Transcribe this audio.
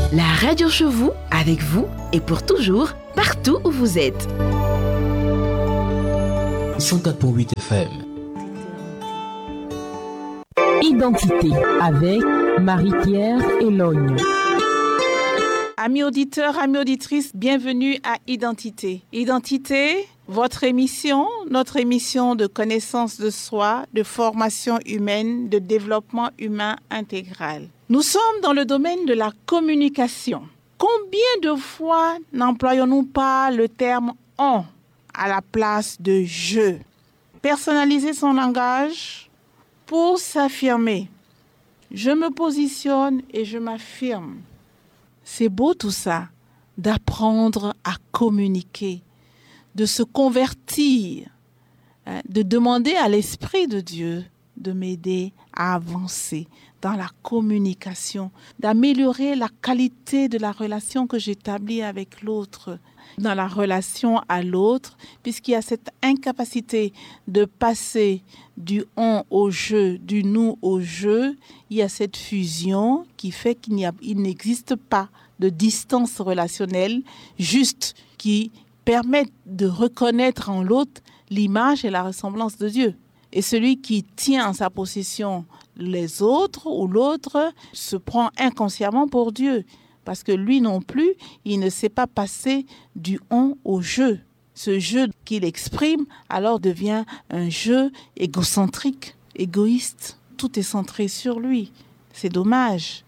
La radio chez vous, avec vous et pour toujours, partout où vous êtes. 104.8 FM. Identité avec Marie-Pierre Elogne. Amis auditeurs, amis auditrices, bienvenue à Identité. Identité, votre émission, notre émission de connaissance de soi, de formation humaine, de développement humain intégral. Nous sommes dans le domaine de la communication. Combien de fois n'employons-nous pas le terme « on » à la place de « je ». Personnaliser son langage pour s'affirmer. Je me positionne et je m'affirme. C'est beau tout ça, d'apprendre à communiquer, de se convertir, de demander à l'Esprit de Dieu de m'aider à avancer dans la communication, d'améliorer la qualité de la relation que j'établis avec l'autre, dans la relation à l'autre, puisqu'il y a cette incapacité de passer du on au je, du nous au je, il y a cette fusion qui fait qu'il n'existe pas de distance relationnelle juste qui permette de reconnaître en l'autre l'image et la ressemblance de Dieu. Et celui qui tient en sa possession les autres ou l'autre se prend inconsciemment pour Dieu. Parce que lui non plus, il ne sait pas passer du on au je. Ce je qu'il exprime alors devient un je égocentrique, égoïste. Tout est centré sur lui. C'est dommage.